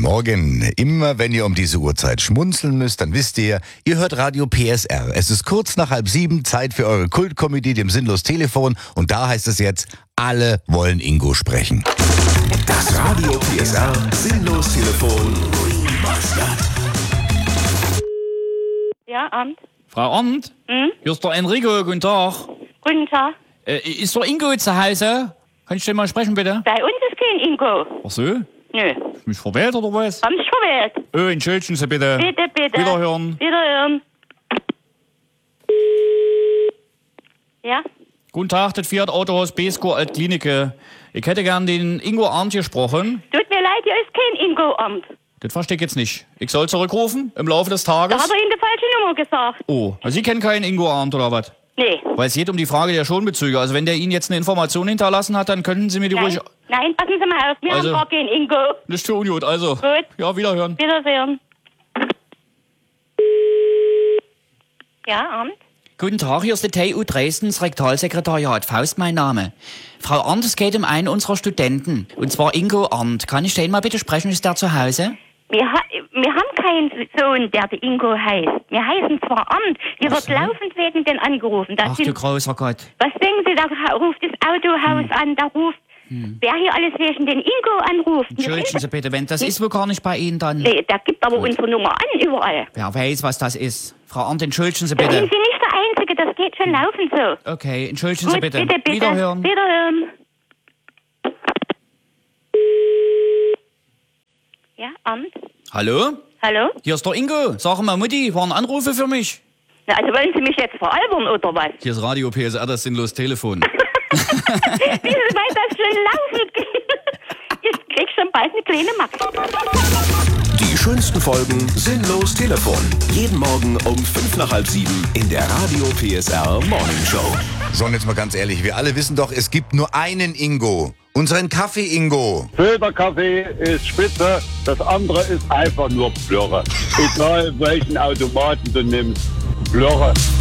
Morgen. Immer wenn ihr um diese Uhrzeit schmunzeln müsst, dann wisst ihr, ihr hört Radio PSR. Es ist kurz nach 6:30, Zeit für eure Kultkomödie, dem Sinnlos Telefon. Und da heißt es jetzt, alle wollen Ingo sprechen. Das Radio PSR Sinnlos Telefon. Ja, Amt. Frau Arndt? Hier ist der Enrico, guten Tag. Guten Tag. Ist der Ingo zu Hause? Kann ich den mal sprechen, bitte? Bei uns ist kein Ingo. Ach so? Nö. Ist mich verwählt oder was? Haben Sie verwählt? Oh, entschuldigen Sie bitte. Bitte, bitte. Wiederhören. Wiederhören. Ja? Guten Tag, das Fiat Autohaus Besko Altklinike. Ich hätte gern den Ingo Arndt gesprochen. Tut mir leid, hier ist kein Ingo Amt. Das verstehe ich jetzt nicht. Ich soll zurückrufen im Laufe des Tages? Da hat er Ihnen die falsche Nummer gesagt. Oh, also Sie kennen keinen Ingo Arndt oder was? Nee. Weil es geht um die Frage der Schonbezüge. Also wenn der Ihnen jetzt eine Information hinterlassen hat, dann könnten Sie mir die ruhig... Nein, passen Sie mal auf. Wir Also- haben gar keinen Ingo. Nicht für ungut, also. Gut. Ja, wiederhören. Wiedersehen. Ja, Amt? Guten Tag, hier ist der TU Dresdens Rektalsekretariat. Faust mein Name. Frau Arndt, es geht um einen unserer Studenten. Und zwar Ingo Arndt. Kann ich den mal bitte sprechen? Ist der zu Hause? Wir haben keinen Sohn, der Ingo heißt. Wir heißen zwar Amt, hier wird laufend wegen den angerufen. Das Ach du großer Gott. was denken Sie, da ruft das Autohaus an, da ruft, wer hier alles wegen den Ingo anruft. Entschuldigen Sie bitte, wenn das ist wohl gar nicht bei Ihnen dann. Nee, der gibt aber unsere Nummer an, überall. Wer weiß, was das ist. Frau Arndt, entschuldigen Sie Da sind bitte. Sie nicht der Einzige, das geht schon laufend so. Okay, entschuldigen Gut, Sie bitte. bitte. Wiederhören. Wiederhören. Ja, Amt? Hallo? Hallo? Hier ist der Ingo. Sag mal, Mutti, waren Anrufe für mich? Na, also wollen Sie mich jetzt veralbern, oder was? Hier ist Radio PSR, das Sinnlos Telefon. Wissen Sie, weil das schon laufend geht. Ich krieg schon bald eine kleine Max. Die schönsten Folgen Sinnlos Telefon. Jeden Morgen um 6:55 in der Radio PSR Morning Show. So, und jetzt mal ganz ehrlich, wir alle wissen doch, es gibt nur einen Ingo. Unseren Kaffee-Ingo. Filterkaffee ist spitze, das andere ist einfach nur Plörre. Egal welchen Automaten du nimmst, Plörre.